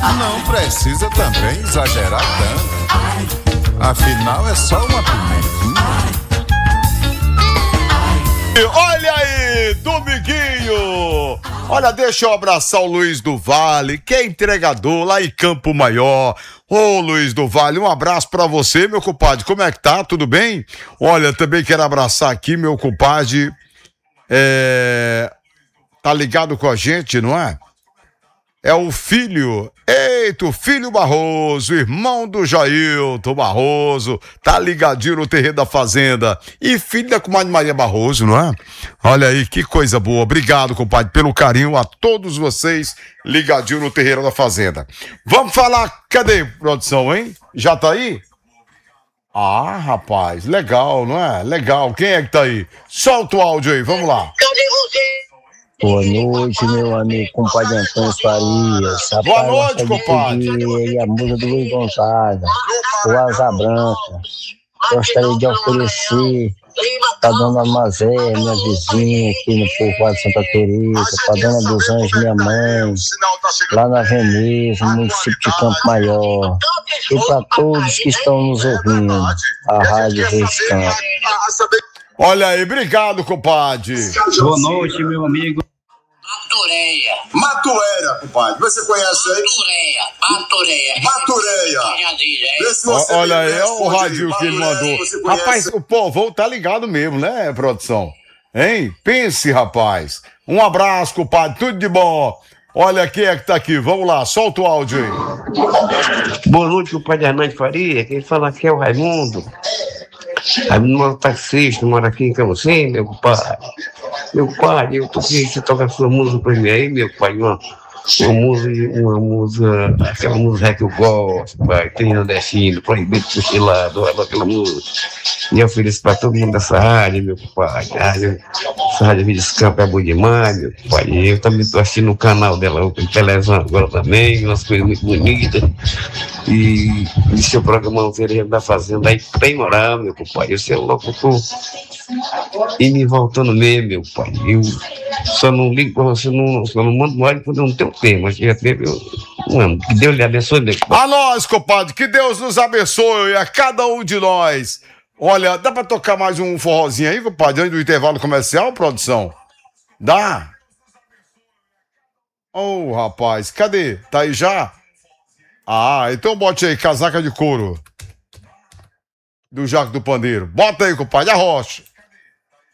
Não precisa também exagerar tanto. Afinal, é só uma pimentinha. Olha aí, Dominguinho! Olha, deixa eu abraçar o Luiz do Vale, que é entregador lá em Campo Maior. Ô, Luiz do Vale, um abraço pra você, meu compadre. Como é que tá? Tudo bem? Olha, também quero abraçar aqui meu compadre. Tá ligado com a gente, não é? É o filho, eita, o filho Barroso, irmão do Jailton Barroso, tá ligadinho no terreiro da fazenda. E filho da comadre Maria Barroso, não é? Olha aí, que coisa boa. Obrigado, compadre, pelo carinho a todos vocês ligadinho no terreiro da fazenda. Vamos falar, cadê produção, hein? Já tá aí? Ah, rapaz, legal, não é? Legal, quem é que tá aí? Solta o áudio aí, vamos lá. Cadê você? Boa noite, meu amigo, compadre Antônio Farias. Rapaz, Boa noite, compadre. E a música do Luiz Gonzaga, o Asa Branca. Gostaria de oferecer para dona Mazé, minha vizinha aqui no povoado de Santa Teresa, para dona dos Anjos, minha mãe, lá na Veneza, no município de Campo Maior, e para todos que estão nos ouvindo, a Rádio Voz Campo. Olha aí, obrigado, compadre. Boa noite, meu amigo. Matureia. Matuera, compadre. Você conhece aí? Matureia. Matureia. Vê se você Olha aí, me é o responde rádio aí. que ele Matuera, mandou. você conhece? Rapaz, o povo tá ligado mesmo, né, produção? Hein? Pense, rapaz. Um abraço, compadre, tudo de bom. Olha quem é que tá aqui, vamos lá, solta o áudio aí. Boa noite, compadre Hernandes Faria. Quem fala aqui é o Raimundo. Raimundo mora taxista, mora aqui em Camusim, meu compadre. Meu pai, eu tô aqui, você toca a sua música pra mim aí, meu pai, uma música, aquela música que eu gosto, pai, tem nordestino, proibido cochilado, aquela música. E eu ofereço pra todo mundo dessa área, meu pai. Essa rádio Vida Campo é boa demais, meu pai. Eu também estou assistindo o canal dela, o televisão agora também, umas coisas muito bonitas. E seu programa o Terreiro da Fazenda aí bem moral, meu pai. Eu sei locutor e me voltando mesmo, meu pai. Eu só não ligo pra você, só não mando mais quando eu não tenho tempo, mas já teve, eu amo. Que Deus lhe abençoe, meu pai. A nós, compadre, que Deus nos abençoe, a cada um de nós. Olha, dá pra tocar mais um forrozinho aí, compadre, antes do intervalo comercial, produção? Dá? Ô, rapaz, cadê? Tá aí já? Ah, então bote aí, casaca de couro. Do Jaco do Pandeiro. Bota aí, compadre, arrocha.